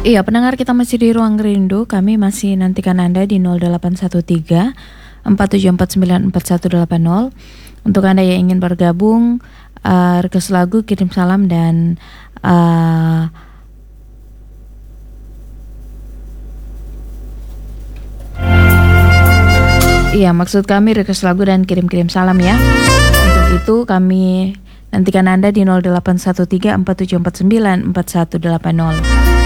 Iya, pendengar kita masih di Ruang Rindu. Kami masih nantikan Anda di 0813 4749 4180. Untuk Anda yang ingin bergabung, request lagu, kirim salam dan iya, maksud kami request lagu dan kirim-kirim salam ya. Untuk itu kami nantikan Anda di 0813 4749 4180.